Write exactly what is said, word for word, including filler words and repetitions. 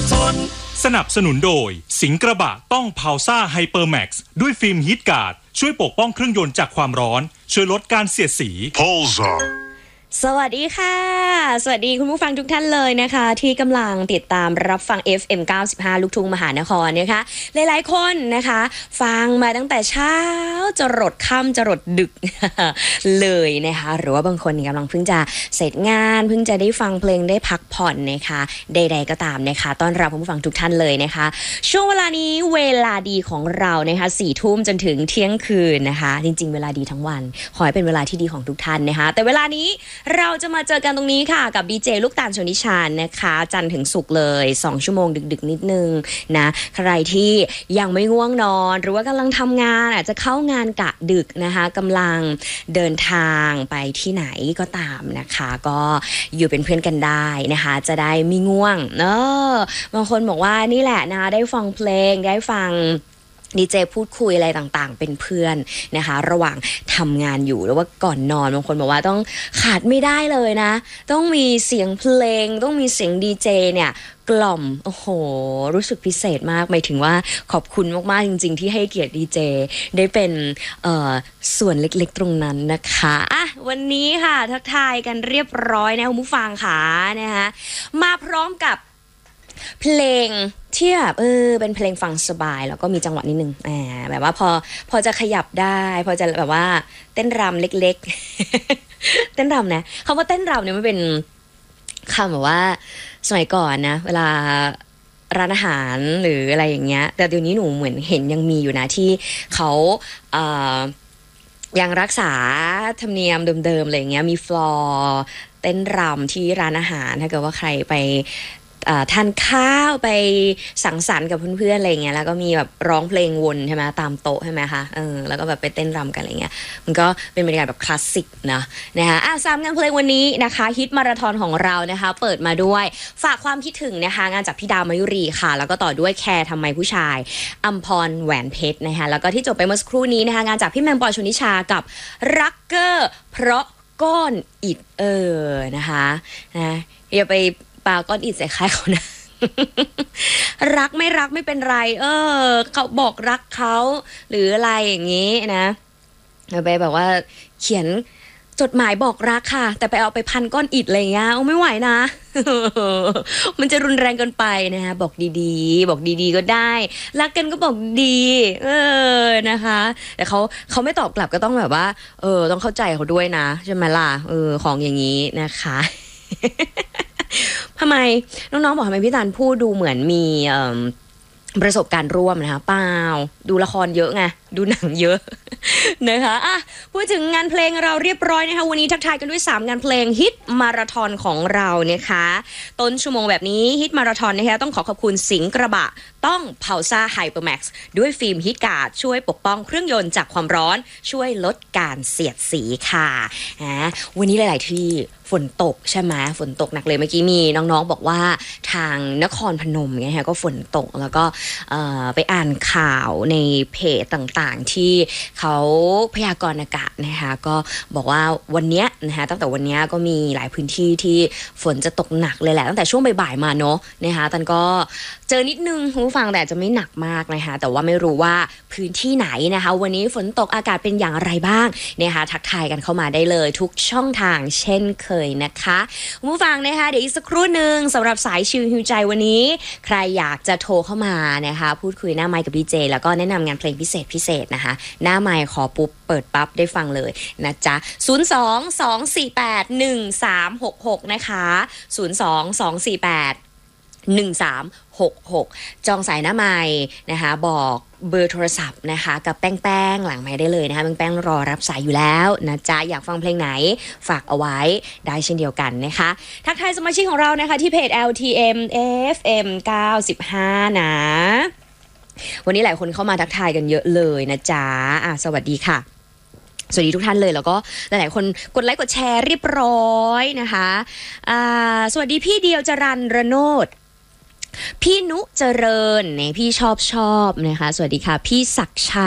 ทนสนับสนุนโดยสิงห์กระบะต้องพาวซ่าไฮเปอร์แม็กซ์ด้วยฟิล์มฮีทการ์ดช่วยปกป้องเครื่องยนต์จากความร้อนช่วยลดการเสียดสี Polestar สวัสดีค่ะสวัสดีคุณผู้ฟังทุกท่านเลยนะคะที่กำลังติดตามรับฟัง เอฟ เอ็ม เก้าสิบห้า ลูกทุ่งมหานครนะคะหลายๆคนนะคะฟังมาตั้งแต่เช้าจรดค่ำจรดดึก เลยนะคะหรือว่าบางคนกำลังเพิ่งจะเสร็จงานเพิ่งจะได้ฟังเพลงได้พักผ่อนนะคะใดๆก็ตามนะคะต้อนรับคุณผู้ฟังทุกท่านเลยนะคะช่วงเวลานี้เวลาดีของเรานะคะสี่ทุ่มจนถึงเที่ยงคืนนะคะจริงๆเวลาดีทั้งวันขอให้เป็นเวลาที่ดีของทุกท่านนะคะแต่เวลานี้เราจะมาเจอกันตรงนี้ค่ะกับดีเจลูกตาลชลนิชานนะคะจันทร์ถึงศุกร์เลยสองชั่วโมงดึกๆนิดนึงนะใครที่ยังไม่ง่วงนอนหรือว่ากำลังทำงานอาจจะเข้างานกะดึกนะคะกำลังเดินทางไปที่ไหนก็ตามนะคะก็อยู่เป็นเพื่อนกันได้นะคะจะได้ไม่ง่วงเนอะบางคนบอกว่านี่แหละนะได้ฟังเพลงได้ฟังดีเจพูดคุยอะไรต่างๆเป็นเพื่อนนะคะระหว่างทำงานอยู่หรือว่าก่อนนอนบางคนบอกว่าต้องขาดไม่ได้เลยนะต้องมีเสียงเพลงต้องมีเสียงดีเจเนี่ยกล่อมโอ้โหรู้สึกพิเศษมากหมายถึงว่าขอบคุณมากๆจริงๆที่ให้เกียรติดีเจได้เป็นเอ่อส่วนเล็กๆตรงนั้นนะคะอ่ะวันนี้ค่ะทักทายกันเรียบร้อยนะคุณผู้ฟังค่ะนะคะมาพร้อมกับเพลงที่แบบเออเป็นเพลงฟังสบายแล้วก็มีจังหวะนิดนึงแหมแบบว่าพอพอจะขยับได้พอจะแบบว่าเต้นรำเล็กๆ เต้นรำนะคำว่าเต้นรำเนี่ยมันเป็นคำแบบว่าสมัยก่อนนะเวลาร้านอาหารหรืออะไรอย่างเงี้ยแต่เดี๋ยวนี้หนูเหมือนเห็นยังมีอยู่นะที่เขาเอ่อยังรักษาธรรมเนียมเดิมๆอะไรอย่างเงี้ยมีฟลอร์เต้นรำที่ร้านอาหารถ้าเกิดว่าใครไปทานข้าวไปสังสรรค์กับเพื่อนๆอะไรเงี้ยแล้วก็มีแบบร้องเพลงวนใช่ไหมตามโต๊ะใช่ไหมคะเออแล้วก็แบบไปเต้นรำกันอะไรเงี้ยมันก็เป็นบรรยากาศแบบคลาสสิกนะนะคะอ่ะสามงานเพลงวันนี้นะคะฮิตมาราธอนของเรานะคะเปิดมาด้วยฝากความคิดถึงนะคะงานจากพี่ดาวมายุรีค่ะแล้วก็ต่อด้วยแคร์ทำไมผู้ชายอัมพรแหวนเพชรนะคะแล้วก็ที่จบไปเมื่อสักครู่นี้นะคะงานจากพี่แมงปอชนิชากับรักเกอร์เพราะก้อนอิฐเออนะคะนะอย่าไปปาก้อนอิฐใส่ใครเขานะ รักไม่รักไม่เป็นไรเออเขาบอกรักเขาหรืออะไรอย่างนี้นะเอาไปแบบว่าเขียนจดหมายบอกรักค่ะแต่ไปเอาไปพันก้อนอิฐอะไรเงี้ยไม่ไหวนะ มันจะรุนแรงเกินไปนะคะบอกดีๆบอกดีๆก็ได้รักกันก็บอกดีเออนะคะแต่เขาเขาไม่ตอบกลับก็ต้องแบบว่าเออต้องเข้าใจเขาด้วยนะใช่ไหมล่ะเออของอย่างนี้นะคะ ทำไมน้องๆบอกทำไมพี่ตาลพูดดูเหมือนมีประสบการณ์ร่วมนะคะเปล่าดูละครเยอะไงดูหนังเยอะ นะคะอ่ะพูดถึงงานเพลงเราเรียบร้อยนะคะวันนี้ทักทายกันด้วยสามงานเพลงฮิตมาราธอนของเรานะคะต้นชั่วโมงแบบนี้ฮิตมาราธอนนะคะต้องขอขอบคุณสิงห์กระบะต้องพาวซ่าไฮเปอร์แม็กซ์ด้วยฟิล์มฮิตการ์ดช่วยปกป้องเครื่องยนต์จากความร้อนช่วยลดการเสียดสีค่ะอ่ะวันนี้หลายๆที่ฝนตกใช่ไหมฝนตกหนักเลยเมื่อกี้มีน้องๆบอกว่าทางนครพนมเนี่ยก็ฝนตกแล้วก็ไปอ่านข่าวในเพจต่างๆที่เขาพยากรณ์อากาศนะคะก็บอกว่าวันนี้นะคะตั้งแต่วันนี้ก็มีหลายพื้นที่ที่ฝนจะตกหนักเลยแหละตั้งแต่ช่วงบ่ายๆมาเนาะนะคะตันก็เจอนิดนึงคุณผู้ฟังแต่จะไม่หนักมากนะคะแต่ว่าไม่รู้ว่าพื้นที่ไหนนะคะวันนี้ฝนตกอากาศเป็นอย่างไรบ้างนะคะทักทายกันเข้ามาได้เลยทุกช่องทางเช่นเคยนะคะคุณผู้ฟังนะคะเดี๋ยวอีกสักครู่นึงสำหรับสายชิลฮิวใจวันนี้ใครอยากจะโทรเข้ามานะคะพูดคุยหน้าไมค์กับดีเจแล้วก็แนะนำงานเพลงพิเศษพิเศษนะคะหน้าไมค์ขอปุ๊บเปิดปั๊บได้ฟังเลยนะจ๊ะศูนย์ สอง สอง สี่ แปด หนึ่ง สาม หก หกนะคะศูนย์ สอง สอง สี่ แปด หนึ่ง สาม หก หกจองสายหน้าไมค์นะคะบอกเบอร์โทรศัพท์นะคะกับแป้งๆหลังไมค์ได้เลยนะคะแป้งๆรอรับสายอยู่แล้วนะจ๊ะอยากฟังเพลงไหนฝากเอาไว้ได้เช่นเดียวกันนะคะทักทายสมาชิกของเรานะคะที่เพจ แอล ที เอ็ม เอฟ เอ็ม เก้าสิบห้านะวันนี้หลายคนเข้ามาทักทายกันเยอะเลยนะจ๊ะอ่ะสวัสดีค่ะสวัสดีทุกท่านเลยแล้วก็หลายๆคนกดไลค์กดแชร์เรียบร้อยนะคะอ่าสวัสดีพี่เดียวจรัญระโนดพี่นุเจริญเนี่ยพี่ชอบชอบนะคะสวัสดีค่ะพี่ศักดิ์ชัย